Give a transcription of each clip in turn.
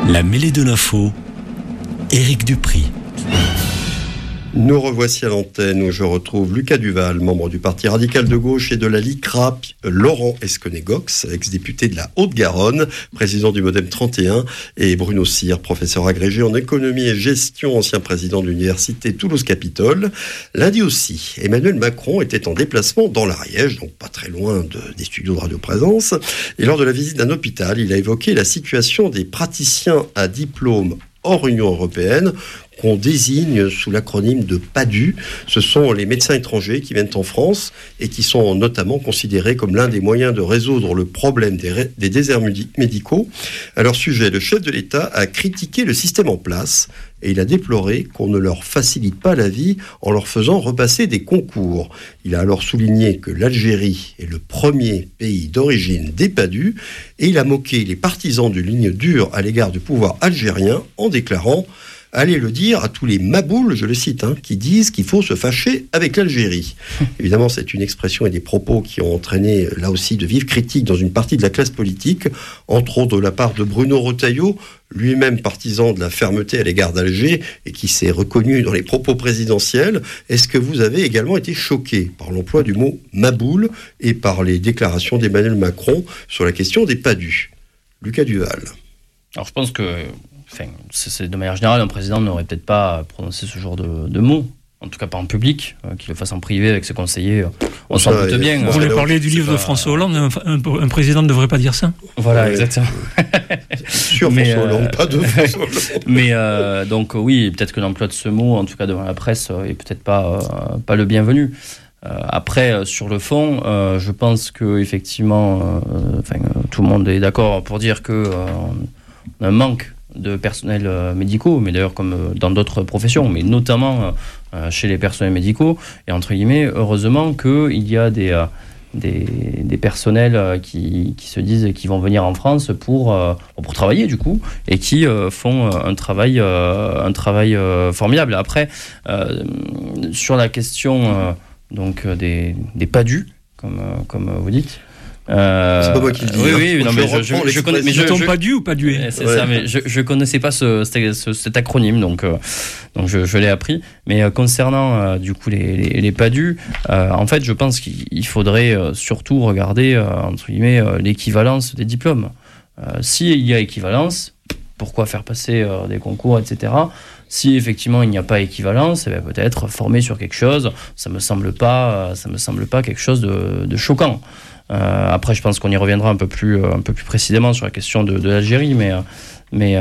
La mêlée de l'info, Éric Dupry. Nous revoici à l'antenne où je retrouve Lucas Duval, membre du Parti radical de gauche et de la LICRA, Laurent Esquenet-Gox, ex-député de la Haute-Garonne, président du Modem 31, et Bruno Cyr, professeur agrégé en économie et gestion, ancien président de l'université Toulouse-Capitole. Lundi aussi, Emmanuel Macron était en déplacement dans l'Ariège, donc pas très loin des studios de Radio Présence, et lors de la visite d'un hôpital, il a évoqué la situation des praticiens à diplôme hors Union européenne, qu'on désigne sous l'acronyme de PADU. Ce sont les médecins étrangers qui viennent en France et qui sont notamment considérés comme l'un des moyens de résoudre le problème des déserts médicaux. À leur sujet, le chef de l'État a critiqué le système en place et il a déploré qu'on ne leur facilite pas la vie en leur faisant repasser des concours. Il a alors souligné que l'Algérie est le premier pays d'origine des PADU et il a moqué les partisans d'une ligne dure à l'égard du pouvoir algérien en déclarant « Allez le dire à tous les maboules, je le cite, qui disent qu'il faut se fâcher avec l'Algérie. » Évidemment, c'est une expression et des propos qui ont entraîné là aussi de vives critiques dans une partie de la classe politique, entre autres de la part de Bruno Retailleau, lui-même partisan de la fermeté à l'égard d'Alger et qui s'est reconnu dans les propos présidentiels. Est-ce que vous avez également été choqué par l'emploi du mot maboule et par les déclarations d'Emmanuel Macron sur la question des PADU ? Lucas Duval. Alors je pense que c'est de manière générale, un président n'aurait peut-être pas prononcé ce genre de mots, en tout cas pas en public, qu'il le fasse en privé avec ses conseillers, on s'en doute bien. Vous voulez parler du livre de François Hollande, un président ne devrait pas dire ça ? Voilà, exactement. Sur François Hollande, pas de François Hollande. Mais donc oui, peut-être que l'emploi de ce mot, en tout cas devant la presse, est peut-être pas le bienvenu. Après, sur le fond, je pense que effectivement, tout le monde est d'accord pour dire que on a un manque de personnels médicaux, mais d'ailleurs comme dans d'autres professions, mais notamment chez les personnels médicaux. Et entre guillemets, heureusement qu'il y a des personnels qui se disent qu'ils vont venir en France pour travailler du coup, et qui font un travail formidable. Après, sur la question donc des PADU, comme vous dites. C'est pas moi qui le dis. Oui, non, mais je connais. Mais je pas dû ou pas dué. C'est ça, mais je connaissais pas cet acronyme, donc je l'ai appris. Mais concernant du coup les PADU, en fait, je pense qu'il faudrait surtout regarder entre guillemets l'équivalence des diplômes. S'il y a équivalence, pourquoi faire passer des concours, etc. Si effectivement il n'y a pas équivalence, peut-être former sur quelque chose. Ça me semble pas quelque chose de choquant. Après, je pense qu'on y reviendra un peu plus précisément sur la question de l'Algérie, mais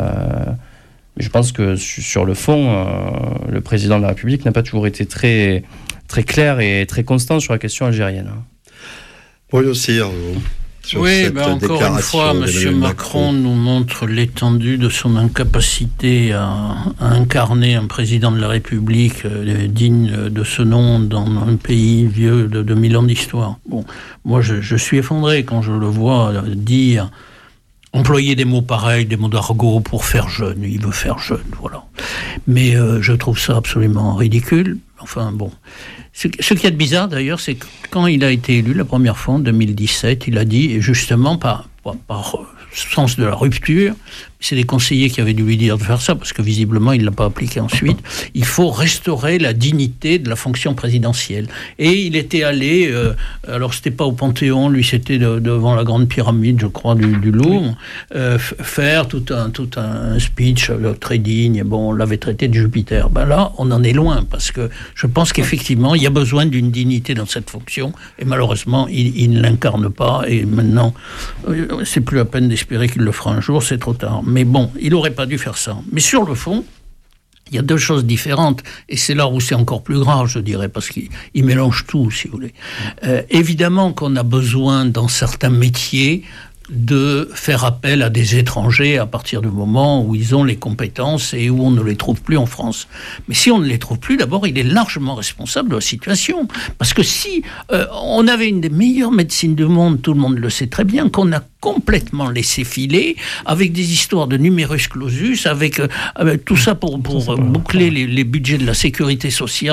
je pense que sur le fond, le président de la République n'a pas toujours été très, très clair et très constant sur la question algérienne. Bruno Cyr, oui, encore une fois, M. Macron nous montre l'étendue de son incapacité à incarner un président de la République digne de ce nom dans un pays vieux de 2000 ans d'histoire. Bon, moi, je suis effondré quand je le vois dire, employer des mots pareils, des mots d'argot pour faire jeune. Il veut faire jeune, voilà. Mais je trouve ça absolument ridicule. Enfin, bon. Ce qu'il y a de bizarre, d'ailleurs, c'est que quand il a été élu la première fois, en 2017, il a dit, et justement par sens de la rupture, c'est les conseillers qui avaient dû lui dire de faire ça, parce que visiblement, il ne l'a pas appliqué ensuite, il faut restaurer la dignité de la fonction présidentielle. Et il était allé, alors c'était pas au Panthéon, lui c'était devant la grande pyramide, je crois, du Louvre, faire tout un speech très digne. Bon, on l'avait traité de Jupiter. Ben là, on en est loin, parce que je pense qu'effectivement, il y a besoin d'une dignité dans cette fonction, et malheureusement, il ne l'incarne pas, et maintenant, c'est plus la peine d'espérer qu'il le fera un jour, c'est trop tard. Mais bon, il n'aurait pas dû faire ça. Mais sur le fond, il y a deux choses différentes, et c'est là où c'est encore plus grave, je dirais, parce qu'il mélange tout, si vous voulez. Évidemment qu'on a besoin, dans certains métiers, de faire appel à des étrangers à partir du moment où ils ont les compétences et où on ne les trouve plus en France. Mais si on ne les trouve plus, d'abord, il est largement responsable de la situation. Parce que si on avait une des meilleures médecines du monde, tout le monde le sait très bien, qu'on a complètement laissé filer, avec des histoires de numerus clausus, avec tout ça pour boucler les budgets de la sécurité sociale,